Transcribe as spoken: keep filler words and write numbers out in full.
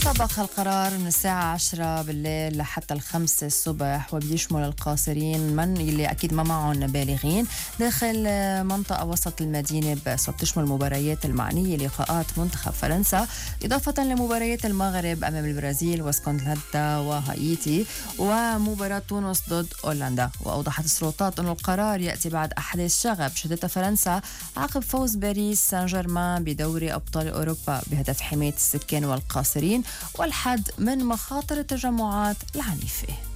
طبق القرار من الساعة عشرة بالليل لحتى الخمسة الصبح، وبيشمل القاصرين من اللي أكيد ما معهم بالغين داخل منطقة وسط المدينة، بس وبتشمل مباريات المعنية لقاءات منتخب فرنسا إضافة لمباريات المغرب أمام البرازيل واسكتلندا وهايتي ومباراة تونس ضد أولندا. وأوضحت السلطات أن القرار يأتي بعد أحداث شغب شهدتها فرنسا عقب فوز باريس سان جيرمان بدوري أبطال أوروبا بهدف حماية السكان والقاصرين والحد من مخاطر التجمعات العنيفة.